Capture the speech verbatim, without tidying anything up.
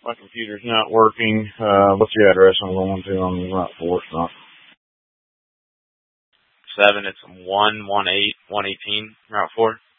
My computer's not working. Uh, what's the address I'm going to on Route four? It's not. Seven, it's one one eight one eighteen Route four.